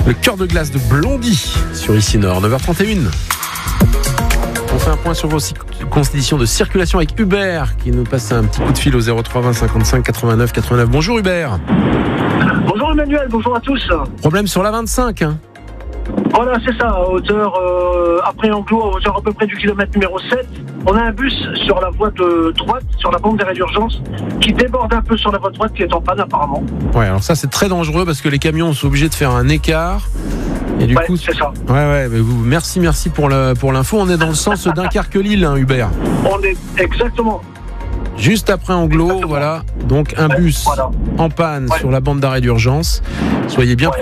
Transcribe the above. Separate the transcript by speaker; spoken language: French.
Speaker 1: Le cœur de glace de Blondie sur Ici Nord, 9h31. On fait un point sur vos conditions de circulation avec Hubert qui nous passe un petit coup de fil au 03 20 55 89 89. Bonjour Hubert.
Speaker 2: Bonjour Emmanuel, bonjour à tous.
Speaker 1: Problème sur la 25.
Speaker 2: Voilà, c'est ça, à hauteur, après Anglo, à hauteur à peu près du kilomètre numéro 7. On a un bus sur la voie de droite, sur la bande d'arrêt d'urgence, qui déborde un peu sur la voie de droite, qui est en panne apparemment.
Speaker 1: Ouais, alors ça c'est très dangereux parce que les camions sont obligés de faire un écart. Et du coup,
Speaker 2: c'est ça.
Speaker 1: Ouais, mais merci pour l'info. On est dans le sens Dunkerque-Lille, hein, Hubert.
Speaker 2: On est exactement.
Speaker 1: Juste après Anglo, voilà. Donc un bus en panne sur la bande d'arrêt d'urgence. Soyez bien